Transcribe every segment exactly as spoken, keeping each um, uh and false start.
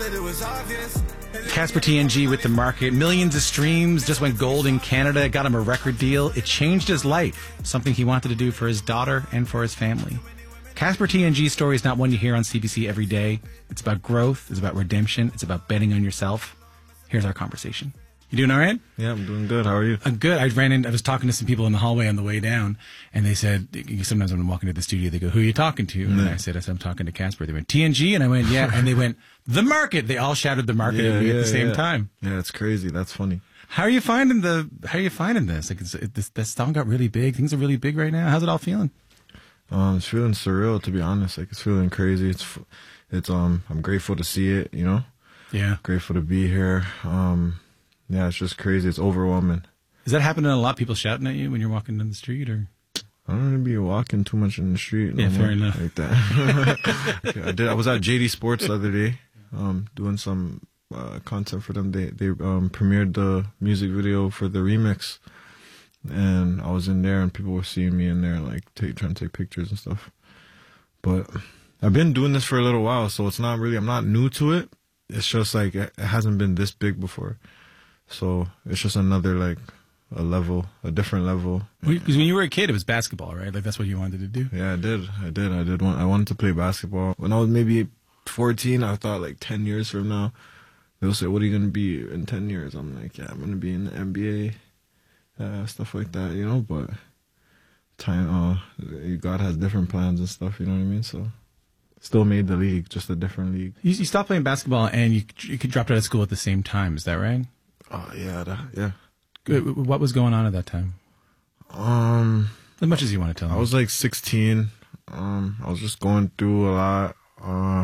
that it was obvious. Casper T N G with The Market. Millions of streams, just went gold in Canada, got him a record deal. It changed his life, something he wanted to do for his daughter and for his family. Casper T N G's story is not one you hear on C B C every day. It's about growth, it's about redemption, it's about betting on yourself. Here's our conversation. You doing all right? Yeah, I'm doing good. How are you? I'm good. I ran in, I was talking to some people in the hallway on the way down, and they said, sometimes when I'm walking to the studio, they go, who are you talking to? And Yeah. I said, I said, I'm talking to Casper. They went, T N G? And I went, yeah. And they went, The Market. They all shouted The Market Yeah, at me yeah, at the same yeah. time. Yeah, it's crazy. That's funny. How are you finding the, how are you finding this? Like, it's, it, this, this song got really big. Things are really big right now. How's it all feeling? Um, it's feeling surreal, to be honest. Like, it's feeling crazy. It's, f- it's, um, I'm grateful to see it, you know? Yeah. Grateful to be here. Um, yeah, it's just crazy. It's overwhelming. Is that happening a lot? People shouting at you when you're walking down the street, or? I don't really be walking too much in the street. No Yeah, fair more enough. Like that. Yeah, I did. I was at J D Sports the other day, um, doing some uh, content for them. They they um, premiered the music video for the remix, and I was in there, and people were seeing me in there, like take, trying to take pictures and stuff. But I've been doing this for a little while, so it's not really. I'm not new to it. It's just like it hasn't been this big before, so it's just another like. A level, a different level. Because when you were a kid, it was basketball, right? Like, that's what you wanted to do. Yeah, I did. I did. I did want. I wanted to play basketball. When I was maybe fourteen, I thought like ten years from now, they'll say, "What are you gonna be in ten years?" I'm like, "Yeah, I'm gonna be in the N B A, uh, stuff like that, you know." But time, uh, God has different plans and stuff. You know what I mean? So, still made the league, just a different league. You, you stopped playing basketball, and you you dropped out of school at the same time. Is that right? Oh yeah, that, yeah. What was going on at that time? Um, As much as you want to tell me. I was like sixteen. Um, I was just going through a lot. Uh,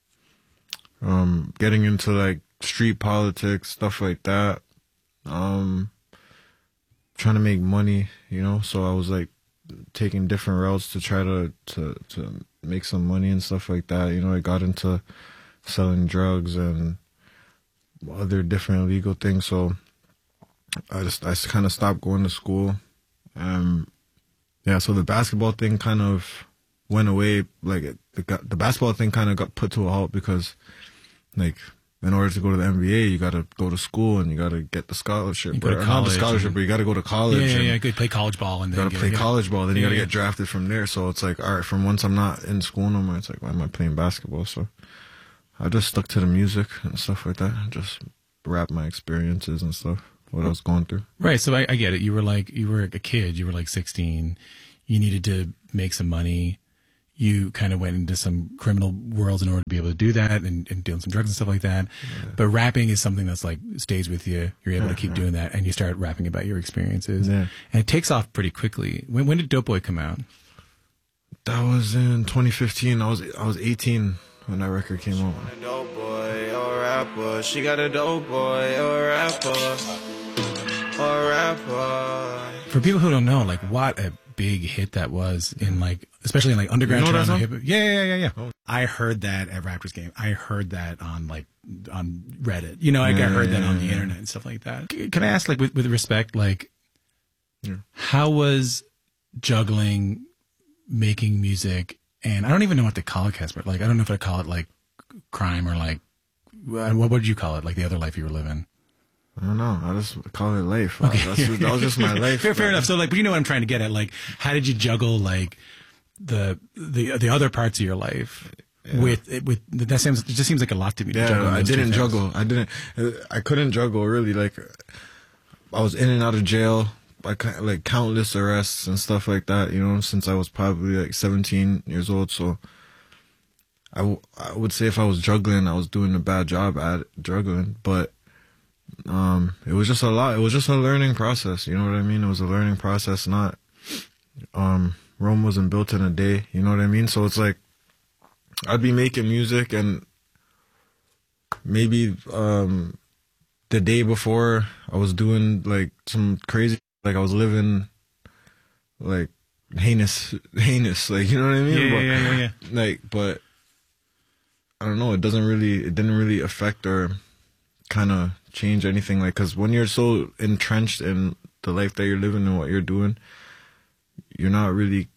um, getting into like street politics, stuff like that. Um, trying to make money, you know. So I was like taking different routes to try to to to make some money and stuff like that. You know, I got into selling drugs and other different illegal things. So. I just I kind of stopped going to school, um, yeah. So the basketball thing kind of went away. Like it, the the basketball thing kind of got put to a halt because, like, in order to go to the N B A, you got to go to school and you got to get the scholarship. You go to or, or not college the scholarship, and- but you got to go to college. yeah, yeah, and yeah. Good. Play college ball, and You then got to get- play yeah. college ball. Then you Yeah, got to yeah. get drafted from there. So it's like, all right, from once I'm not in school no more, it's like, why am I playing basketball? So I just stuck to the music and stuff like that. Just rap my experiences and stuff. What I was going through. Right. So I, I get it. You were like, you were a kid. You were like sixteen. You needed to make some money. You kind of went into some criminal worlds in order to be able to do that, and, and doing some drugs and stuff like that. Yeah. But rapping is something that's like stays with you. You're able to keep Uh-huh. doing that, and you start rapping about your experiences. Yeah. And it takes off pretty quickly. When, when did Dope Boy come out? That was in twenty fifteen. I was I was eighteen when that record came out. A dope boy or rapper. She got a dope boy or rapper. Or rapper. For people who don't know, like, what a big hit that was in, like, especially in like underground You know that Toronto song? hip. Yeah, yeah, yeah, yeah. Oh. I heard that at Raptors game. I heard that on like on Reddit. You know, like, I Yeah, heard that yeah, on the yeah. internet and stuff like that. C- Can I ask, like, with, with respect, like, Yeah. how was juggling making music? And I don't even know what to call it, Casper. Like, I don't know if I call it like crime or like what what would you call it? Like the other life you were living. I don't know. I just call it life. Okay. That's just, that was just my life. Fair, fair enough. So, like, but you know what I'm trying to get at. Like, how did you juggle like the the the other parts of your life Yeah. with with that seems it just seems like a lot to me. To Yeah, juggle in I those two didn't things. juggle. I didn't. I couldn't juggle really. Like, I was in and out of jail, like like countless arrests and stuff like that. You know, since I was probably like seventeen years old. So, I, w- I would say if I was juggling, I was doing a bad job at juggling. But um, it was just a lot. It was just a learning process. You know what I mean? It was a learning process. Not um, Rome wasn't built in a day. You know what I mean? So it's like I'd be making music and maybe um, the day before I was doing like some crazy, like I was living like heinous, heinous, like, you know what I mean? Yeah, but, yeah, yeah, yeah. Like, but I don't know. It doesn't really, it didn't really affect or kind of change anything. Like, cause when you're so entrenched in the life that you're living and what you're doing, you're not really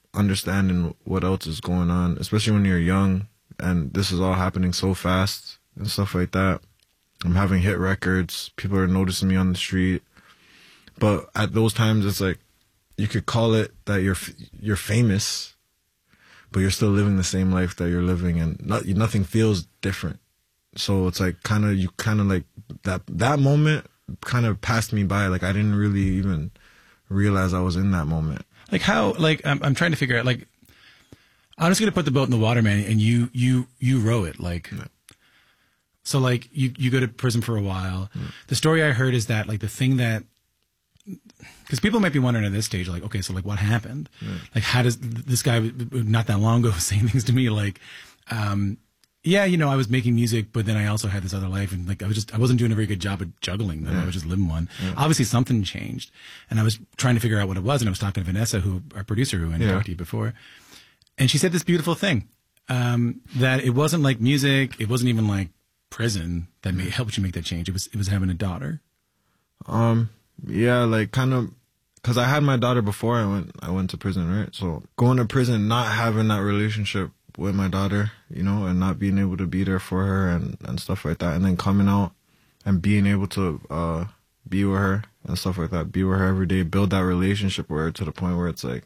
understanding what else is going on, especially when you're young and this is all happening so fast. and stuff like that. I'm having hit records. People are noticing me on the street. But at those times, it's like, you could call it that you're you're famous, but you're still living the same life that you're living, and not, nothing feels different. So it's like kind of, you kind of like, that that moment kind of passed me by. Like, I didn't really even realize I was in that moment. Like how, like, I'm, I'm trying to figure out, like, I'm just going to put the boat in the water, man, and you, you, you row it. Like, yeah. So like you, you go to prison for a while. Yeah. The story I heard is that like the thing that, because people might be wondering at this stage, like, okay, so like what happened? Yeah. Like, how does this guy not that long ago was saying things to me like, um, yeah, you know, I was making music, but then I also had this other life, and like I was just, I wasn't doing a very good job of juggling them. Yeah. I was just living one. Yeah. Obviously, something changed, and I was trying to figure out what it was. And I was talking to Vanessa, who our producer, who I yeah. talked to you before, and she said this beautiful thing, um, that it wasn't like music, it wasn't even like prison that made, helped you make that change. It was, it was having a daughter. Um. Yeah, like kind of, because I had my daughter before I went, I went to prison, right? So going to prison, not having that relationship with my daughter, you know, and not being able to be there for her and, and stuff like that. And then coming out and being able to uh, be with her and stuff like that, be with her every day, build that relationship with her to the point where it's like,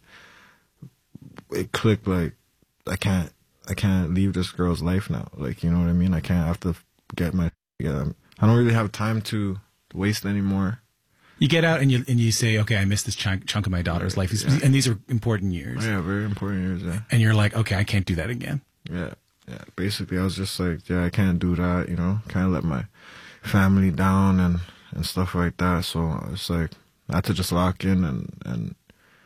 it clicked, like, I can't, I can't leave this girl's life now. Like, you know what I mean? I can't have to get my, yeah, I don't really have time to waste anymore. You get out and you and you say, okay, I missed this chunk, chunk of my daughter's life, yeah. and these are important years. Oh, yeah, very important years. Yeah. And you're like, okay, I can't do that again. Yeah, yeah. Basically, I was just like, yeah, I can't do that. You know, can't let my family down and, and stuff like that. So it's like I had to just lock in and and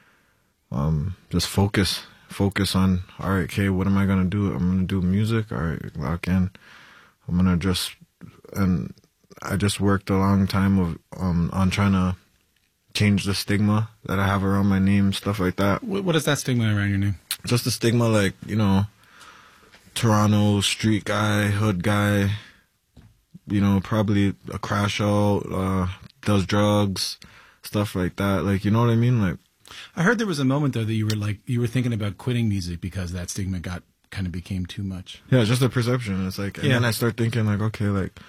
um just focus, focus on. All right, okay, what am I gonna do? I'm gonna do music. All right, lock in. I'm gonna just and. I just worked a long time of um, on trying to change the stigma that I have around my name, stuff like that. What is that stigma around your name? Just the stigma, like, you know, Toronto street guy, hood guy, you know, probably a crash out, uh, does drugs, stuff like that. Like, you know what I mean? Like, I heard there was a moment though that you were like you were thinking about quitting music because that stigma got kind of became too much. Yeah, just the perception. It's like, and yeah. then I start thinking like, okay, like.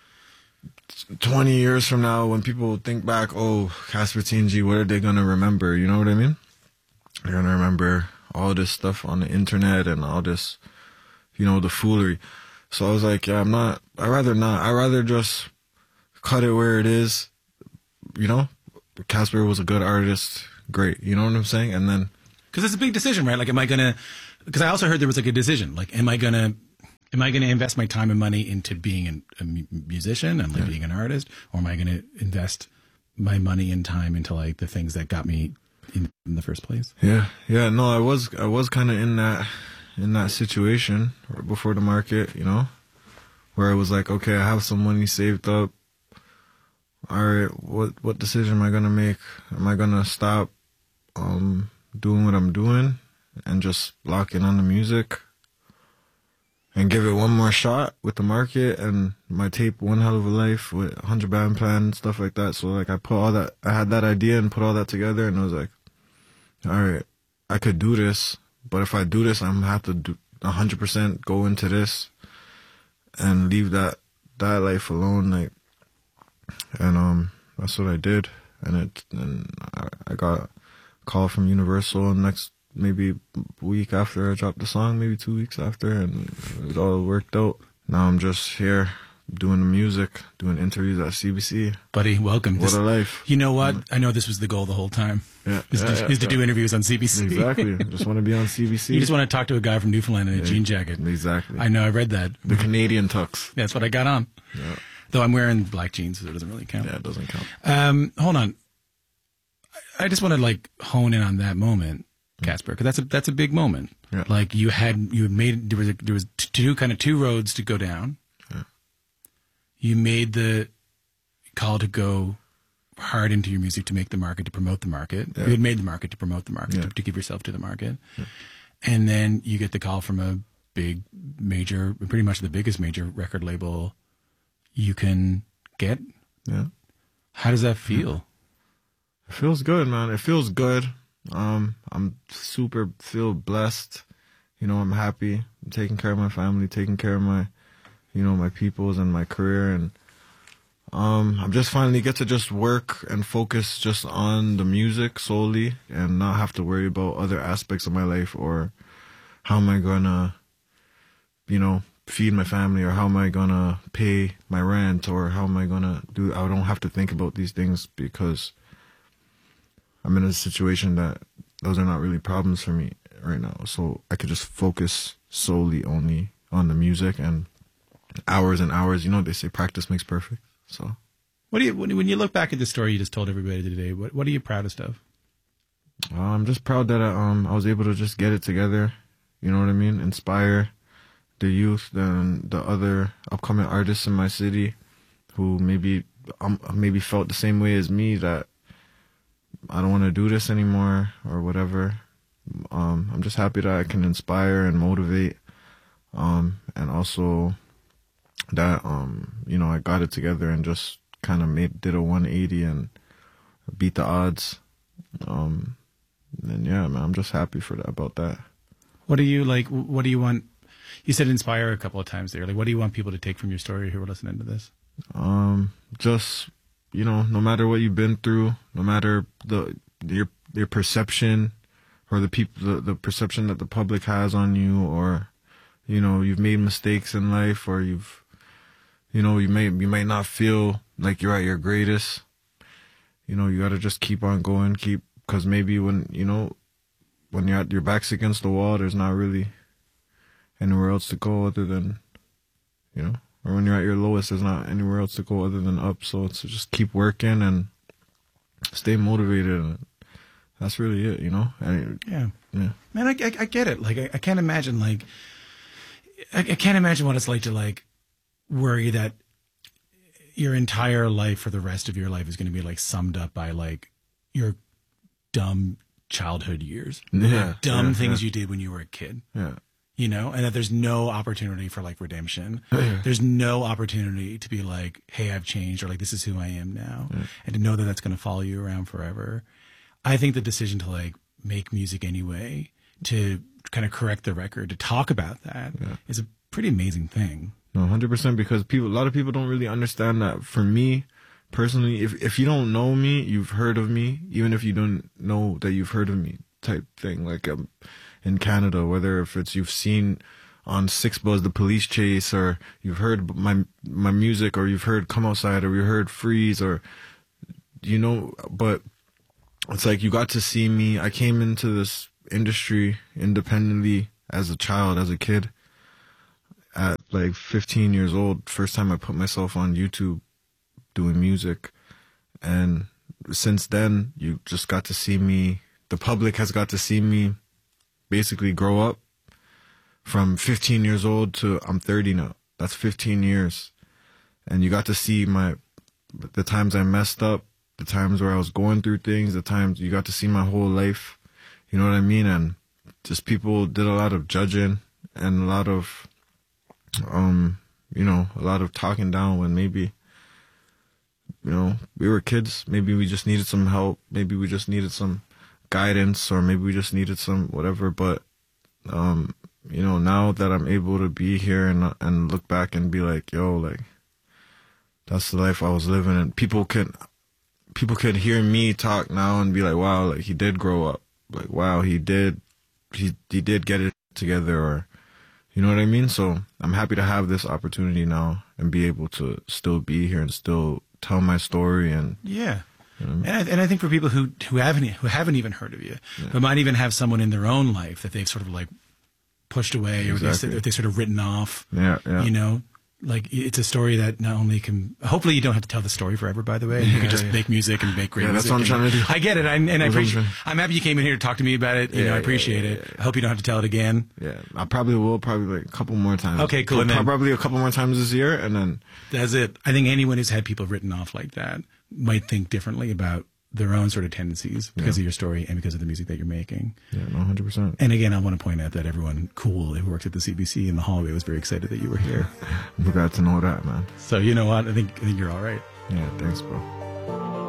twenty years from now, when people think back, oh, Casper T N G, what are they going to remember? You know what I mean? They're going to remember all this stuff on the internet and all this, you know, the foolery. So I was like, yeah, I'm not, I'd rather not. I'd rather just cut it where it is. You know, Casper was a good artist. Great. You know what I'm saying? And then. Because it's a big decision, right? Like, am I going to, because I also heard there was like a decision. Like, am I going to, Am I going to invest my time and money into being an, a musician and like yeah. being an artist, or am I going to invest my money and time into like the things that got me in, in the first place? Yeah, yeah. No, I was I was kind of in that in that situation before the market, you know, where I was like, okay, I have some money saved up. All right, what what decision am I going to make? Am I going to stop um, doing what I'm doing and just lock in on the music? And give it one more shot with the market and my tape, One Hell of a Life, with one hundred Band Plan and stuff like that. So, like, I put all that, I had that idea and put all that together, and I was like, all right, I could do this, but if I do this, I'm going to have to do one hundred percent go into this and leave that, that life alone. Like, and, um, that's what I did. And it, and I, I got a call from Universal next maybe a week after I dropped the song, maybe two weeks after, and it all worked out. Now I'm just here doing the music, doing interviews at C B C. Buddy, welcome. What this, a life. You know what? I know this was the goal the whole time. Yeah. Is, yeah, to, yeah, is to yeah. do interviews on C B C. Exactly. I just want to be on C B C. You just want to talk to a guy from Newfoundland in a yeah, jean jacket. Exactly. I know, I read that. The Canadian tux. That's what I got on. Yeah. Though I'm wearing black jeans, so it doesn't really count. Yeah, it doesn't count. Um, hold on. I just want to like hone in on that moment, Casper, because that's a that's a big moment. Yeah. Like you had you had made there was a, there was two kind of two roads to go down. Yeah. You made the call to go hard into your music to make the market, to promote the market. Yeah. You had made the market to promote the market, yeah. to, to give yourself to the market. Yeah. And then you get the call from a big major, pretty much the biggest major record label you can get. Yeah. How does that feel? It feels good, man. It feels good. Um, I'm super feel blessed. You know, I'm happy. I'm taking care of my family, taking care of my you know, my peoples and my career. And um, I'm just finally get to just work and focus just on the music solely and not have to worry about other aspects of my life or how am I gonna, you know, feed my family or how am I gonna pay my rent or how am I gonna do. I don't have to think about these things because I'm in a situation that those are not really problems for me right now. So I could just focus solely only on the music and hours and hours. You know, they say practice makes perfect. So What do you when, when you look back at the story you just told everybody today? What what are you proudest of? uh, I'm just proud that I, um I was able to just get it together. You know what I mean? Inspire the youth and the other upcoming artists in my city who maybe um, maybe felt the same way as me, that I don't want to do this anymore or whatever. Um, I'm just happy that I can inspire and motivate, um, and also that um, you know, I got it together and just kind of made did a one eighty and beat the odds. Um, and yeah, man, I'm just happy for that about that. What do you like? What do you want? You said inspire a couple of times there. Like, what do you want people to take from your story who are listening to this? Um, just, you know, no matter what you've been through, no matter the your your perception or the people the, the perception that the public has on you, or you know, you've made mistakes in life, or you've you know, you may you might not feel like you're at your greatest. You know, you got to just keep on going, keep, because maybe when, you know, when you're at your back's against the wall, there's not really anywhere else to go other than, you know, or when you're at your lowest, there's not anywhere else to go other than up. So it's just keep working and stay motivated. And that's really it, you know? And, Yeah. yeah. Man, I, I, I get it. Like, I, I can't imagine, like, I, I can't imagine what it's like to, like, worry that your entire life for the rest of your life is going to be, like, summed up by, like, your dumb childhood years. Yeah. Like, dumb yeah, things yeah. you did when you were a kid. Yeah. You know, and that there's no opportunity for, like, redemption. Yeah. There's no opportunity to be like, hey, I've changed, or like, this is who I am now. Yeah. And to know that that's going to follow you around forever. I think the decision to, like, make music anyway, to kind of correct the record, to talk about that Yeah. is a pretty amazing thing. No, one hundred percent, because people, a lot of people don't really understand that. For me, personally, if if you don't know me, you've heard of me, even if you don't know that you've heard of me, type thing. Like um, in Canada, whether if it's you've seen on Six Buzz the Police Chase, or you've heard my my music, or you've heard Come Outside, or you heard Freeze, or you know, but it's like you got to see me. I came into this industry independently as a child, as a kid. At like fifteen years old, first time I put myself on YouTube doing music. And since then, you just got to see me, the public has got to see me basically grow up from fifteen years old to I'm thirty now. That's fifteen years. And you got to see my, the times I messed up, the times where I was going through things, the times you got to see my whole life. You know what I mean? And just people did a lot of judging and a lot of, um, you know, a lot of talking down when maybe, you know, we were kids. Maybe we just needed some help. Maybe we just needed some guidance, or maybe we just needed some whatever. But, um, you know, now that I'm able to be here and and look back and be like, yo, like, that's the life I was living. And people can, people could hear me talk now and be like, wow, like he did grow up. Like, wow, he did, he he did get it together, or, you know what I mean? So I'm happy to have this opportunity now and be able to still be here and still tell my story. And Yeah. you know what I mean? And I, and I think for people who, who haven't who haven't even heard of you, Yeah. who might even have someone in their own life that they've sort of like pushed away, or Exactly. they, they sort of written off, Yeah, yeah. you know, like it's a story that not only can, hopefully you don't have to tell the story forever, by the way. You Yeah, can just yeah. make music and make great Yeah, that's music. what I'm and- trying to do. I get it. I, and I That's what I'm appreciate, trying- I'm happy you came in here to talk to me about it. You Yeah, know, I yeah, appreciate yeah, it. yeah, I hope you don't have to tell it again. Yeah, I probably will, probably like a couple more times. Okay, cool. And then- Probably a couple more times this year, and then That's it. I think anyone who's had people written off like that might think differently about their own sort of tendencies because Yeah. of your story and because of the music that you're making. yeah, no, one hundred percent. And again, I want to point out that everyone cool who worked at the C B C in the hallway was very excited that you were here. I'm glad to know that, man. So you know what? I think I think you're all right. Yeah, thanks, bro.